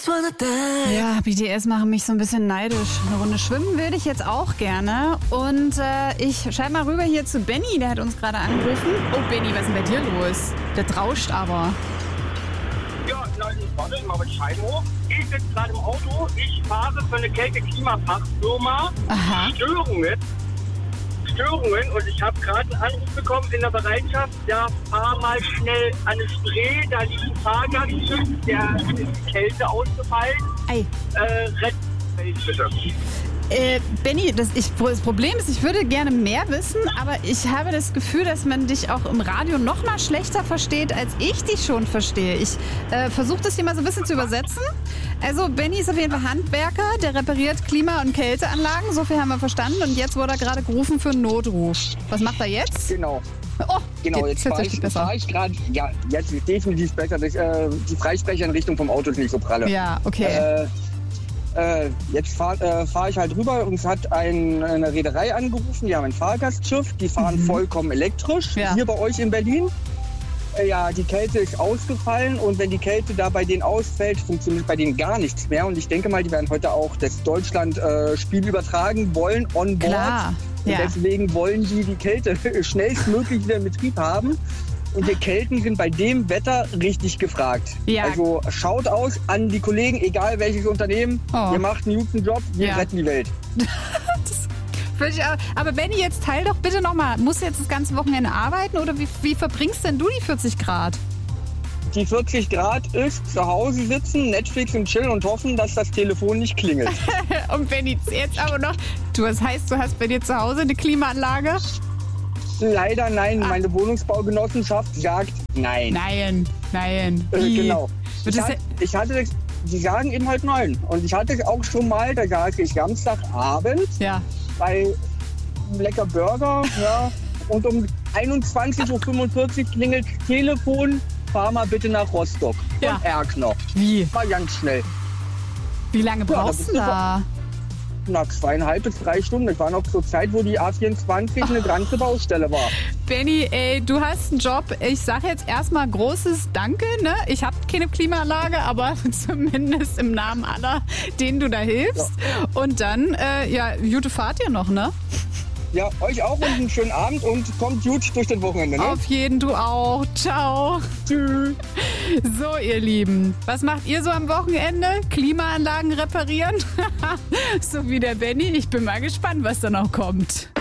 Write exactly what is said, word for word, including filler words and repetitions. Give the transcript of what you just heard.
Ja, B T S machen mich so ein bisschen neidisch. Eine Runde schwimmen würde ich jetzt auch gerne. Und äh, ich schalte mal rüber hier zu Benny, der hat uns gerade angerufen. Oh Benny, was ist denn bei dir los? Der trauscht aber. Ja, nein, warte, ich mache die Scheiben hoch. Ich sitze gerade im Auto. Ich fahre für eine Kälte-Klimafachfirma. Aha. Störungen. Störungen. Und ich habe gerade einen Anruf bekommen in der Bereitschaft. Ja, fahr mal schnell an eine Spree. Da liegt ein Fahrgastschiff. Der ist die Kälte ausgefallen. Ei. Äh, rett mich bitte. Äh, Benny, das, ich, das Problem ist, ich würde gerne mehr wissen, aber ich habe das Gefühl, dass man dich auch im Radio noch mal schlechter versteht, als ich dich schon verstehe. Ich äh, versuche das hier mal so ein bisschen zu übersetzen. Also Benny ist auf jeden Fall Handwerker, der repariert Klima- und Kälteanlagen, so viel haben wir verstanden. Und jetzt wurde er gerade gerufen für einen Notruf. Was macht er jetzt? Genau. Oh, Genau, jetzt fahre ich, fahr ich gerade, ja, jetzt ist definitiv besser. Das, äh, die Freisprecheinrichtung vom Auto ist nicht so pralle. Ja, okay. Äh, äh, jetzt fahre äh, fahr ich halt rüber und es hat ein, eine Reederei angerufen, die haben ein Fahrgastschiff, die fahren mhm. vollkommen elektrisch, ja. hier bei euch in Berlin. Äh, ja, die Kälte ist ausgefallen und wenn die Kälte da bei denen ausfällt, funktioniert bei denen gar nichts mehr. Und ich denke mal, die werden heute auch das Deutschland-Spiel äh, übertragen wollen, on board. Klar. Und Ja. deswegen wollen die die Kälte schnellstmöglich wieder in Betrieb haben. Und die Kälten sind bei dem Wetter richtig gefragt. Ja. Also schaut aus an die Kollegen, egal welches Unternehmen. Oh. Ihr macht einen guten Job, wir Ja. retten die Welt. Das würde ich auch, aber Benny, jetzt teil doch bitte nochmal. Musst du jetzt das ganze Wochenende arbeiten oder wie, wie verbringst denn du die vierzig Grad? Die vierzig Grad ist zu Hause sitzen, Netflix und chillen und hoffen, dass das Telefon nicht klingelt. Und Benny, jetzt aber noch, du, das heißt, du hast bei dir zu Hause eine Klimaanlage? Leider nein, meine Wohnungsbaugenossenschaft sagt nein. Nein, nein. Äh, Wie? genau. Wird Ich, das hat, ich hatte das, die sagen eben halt nein. Und ich hatte es auch schon mal, da saß ich Samstagabend ja. bei einem lecker Burger, ja, und um einundzwanzig Uhr fünfundvierzig klingelt das Telefon, fahr mal bitte nach Rostock. Ja. Von Erkner. Wie? Mal ganz schnell. Wie lange Ja, brauchst da du bist du da? Na, zweieinhalb bis drei Stunden. Das war noch zur Zeit, wo die A vierundzwanzig eine ganze Baustelle war. Benny, ey, du hast einen Job. Ich sage jetzt erstmal großes Danke. Ne? Ich habe keine Klimaanlage, aber zumindest im Namen aller, denen du da hilfst. Ja. Und dann, äh, ja, gute Fahrt dir noch, ne? Ja, euch auch und einen schönen Abend und kommt gut durch das Wochenende. Ne? Auf jeden, du auch. Ciao. Tschüss. So, ihr Lieben, was macht ihr so am Wochenende? Klimaanlagen reparieren? So wie der Benny. Ich bin mal gespannt, was da noch kommt.